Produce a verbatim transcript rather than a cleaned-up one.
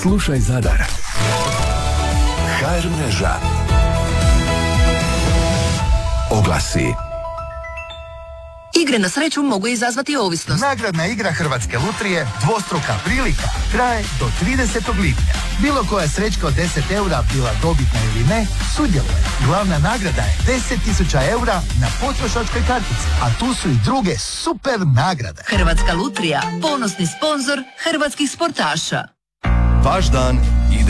Slušaj Zadar. ha er mreža. Oglasi. Igre na sreću mogu izazvati ovisnost. Nagradna igra Hrvatske lutrije Dvostruka prilika traje do tridesetog lipnja. Bilo koja srećka od deset eura, bila dobitna ili ne, sudjeluje. Glavna nagrada je deset tisuća eura na potrošačkoj kartici, a tu su i druge super nagrade. Hrvatska lutrija, ponosni sponzor hrvatskih sportaša. Vaš dan ide